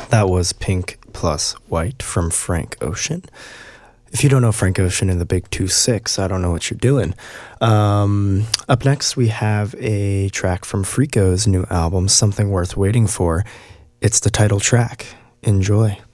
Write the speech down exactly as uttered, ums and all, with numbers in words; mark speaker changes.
Speaker 1: That was Pink Plus White from Frank Ocean. If you don't know Frank Ocean and the Big Two Six, I don't know what you're doing. Um, up next, we have a track from Freako's new album, Something Worth Waiting For. It's the title track. Enjoy.